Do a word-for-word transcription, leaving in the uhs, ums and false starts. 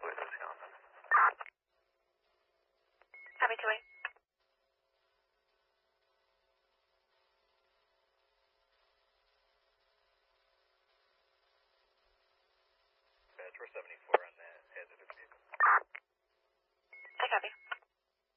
Wisconsin. Happy to wait. Tour seventy-four on that hazardous vehicle.